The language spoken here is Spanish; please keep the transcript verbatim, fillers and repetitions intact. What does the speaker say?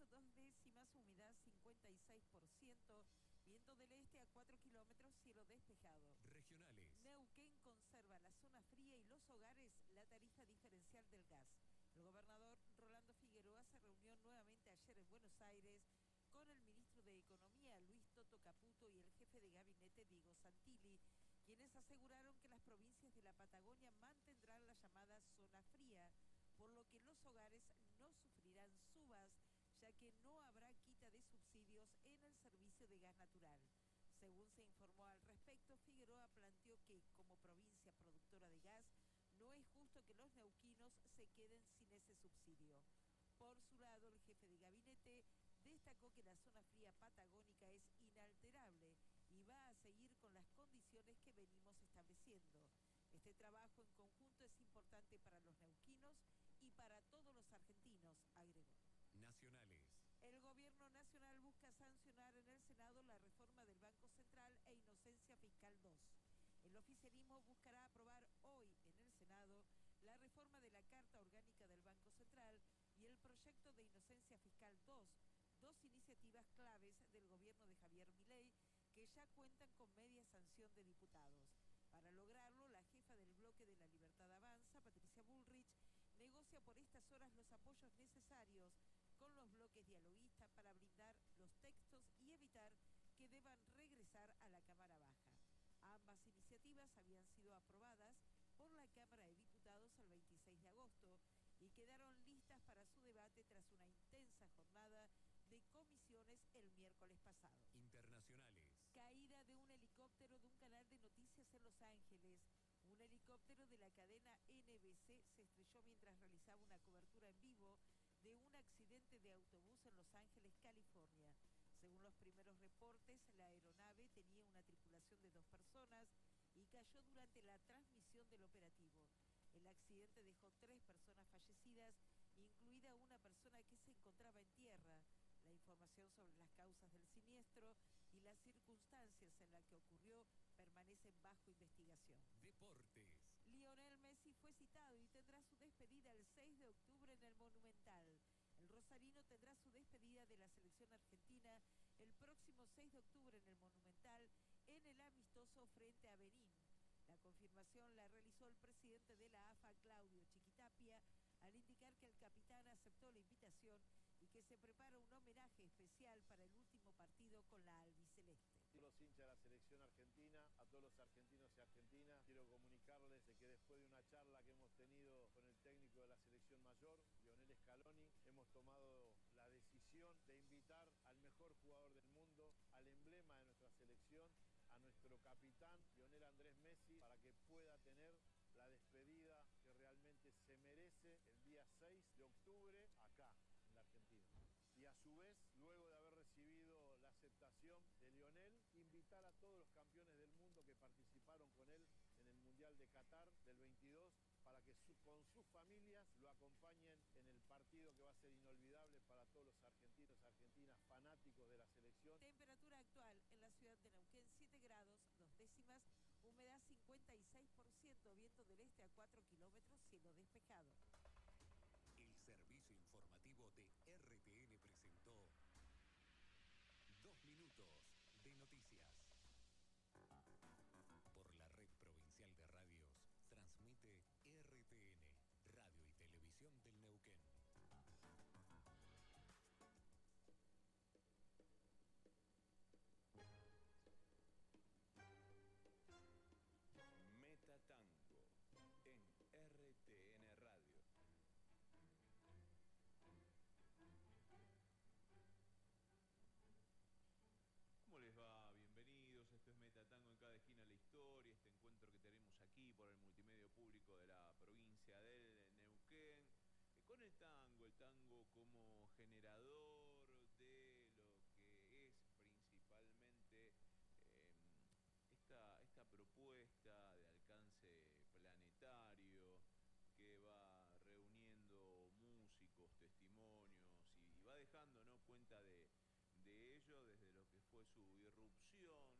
dos décimas, humedad cincuenta y seis por ciento, viento del este a cuatro kilómetros, cielo despejado. Regionales. Neuquén conserva la zona fría y los hogares la tarifa diferencial del gas. El gobernador Rolando Figueroa se reunió nuevamente ayer en Buenos Aires con el ministro de Economía, Luis Toto Caputo, y el jefe de gabinete, Diego Santilli, quienes aseguraron que las provincias de la Patagonia mantendrán la llamada zona fría, por lo que los hogares no sufrirán subas, ya que no habrá quita de subsidios en el servicio de gas natural. Según se informó al respecto, Figueroa planteó que, como provincia productora de gas, no es justo que los neuquinos se queden sin ese subsidio. Por su lado, el jefe de gabinete destacó que la zona fría patagónica es inalterable y va a seguir con las condiciones que venimos estableciendo. Este trabajo en conjunto es importante para los neuquinos y para todos los argentinos, agregó. Nacionales. El gobierno nacional busca sancionar en el Senado la reforma del Banco Central e Inocencia Fiscal dos. El oficialismo buscará aprobar hoy en el Senado la reforma de la Carta Orgánica del Banco Central y el proyecto de Inocencia Fiscal dos, dos iniciativas claves del gobierno de Javier Milei que ya cuentan con media sanción de diputados. Para lograrlo, la jefa del bloque de la Libertad Avanza, Patricia Bullrich, negocia por estas horas los apoyos necesarios con los bloques dialoguistas para brindar los textos y evitar que deban regresar a la Cámara Baja. Ambas iniciativas habían sido aprobadas por la Cámara de Diputados el veintiséis de agosto y quedaron listas para su debate tras una intensa jornada de comisiones el miércoles pasado. Internacionales. Caída de un helicóptero de un canal de noticias en Los Ángeles. Un helicóptero de la cadena N B C se estrelló mientras realizaba una cobertura en vivo de un accidente de autobús en Los Ángeles, California. Según los primeros reportes, la aeronave tenía una tripulación de dos personas y cayó durante la transmisión del operativo. El accidente dejó tres personas fallecidas, incluida una persona que se encontraba en tierra. La información sobre las causas del siniestro y las circunstancias en las que ocurrió permanecen bajo investigación. Deportes. Lionel Messi fue citado y tendrá su despedida el seis de octubre en el Monumental. El rosarino tendrá su despedida de la selección argentina el próximo seis de octubre en el Monumental, en el amistoso frente a Benín. La confirmación la realizó el presidente de la A F A, Claudio Chiquitapia, al indicar que el capitán aceptó la invitación y que se prepara un homenaje especial para el último partido con la albiceleste. A los hinchas de la selección argentina, a todos los argentinos y argentinas, quiero comunicarles de que después de una charla que hemos tenido con el técnico de la selección mayor, Lionel Scaloni, hemos tomado la decisión de invitar al mejor jugador del mundo, al emblema de nuestra selección, a nuestro capitán, Lionel Andrés Messi, para que pueda tener la despedida que realmente se merece el día seis de octubre acá, en la Argentina. Y a su vez, luego de haber recibido la aceptación de Lionel, invitar a todos los campeones del mundo que participaron con él en el Mundial de Qatar del veintidós para que su, con sus familias lo acompañen en el partido que va a ser inolvidable para todos los argentinos y argentinas fanáticos de la selección. Temperatura actual en la ciudad de Neuquén, siete grados, dos décimas, humedad cincuenta y seis por ciento, viento del este a cuatro kilómetros, cielo despejado. El servicio informativo de R T N presentó Dos Minutos de Noticias. Por la red provincial de radios, transmite R T N, Radio y Televisión del Neuquén. Metatango en R T N Radio. ¿Cómo les va? Bienvenidos, esto es Metatango en cada esquina de la historia, este encuentro que tenemos aquí por el multimedio público de la provincia del Neuquén, eh, con el tango, el tango como generador de lo que es principalmente eh, esta, esta propuesta de alcance planetario que va reuniendo músicos, testimonios y, y va dejando, ¿no?, cuenta de... de ello desde lo que fue su irrupción